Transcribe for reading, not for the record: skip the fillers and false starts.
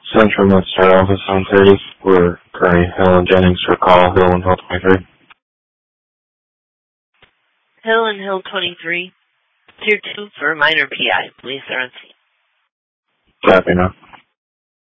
Central North Star Office on 30. We're currently Hill and Jennings for call, Hill and Hill 23. Hill and Hill 23. Tier 2 for minor PI. Police are on scene. Copy now.